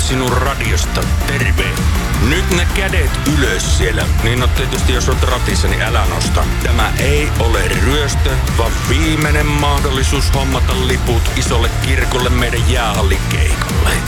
sinun radiosta. Terve. Nyt ne kädet ylös siellä. Niin no tietysti jos olet ratissa, niin älä nosta. Tämä ei ole ryöstö, vaan viimeinen mahdollisuus hommata liput isolle kirkolle meidän jäähallikeikalle.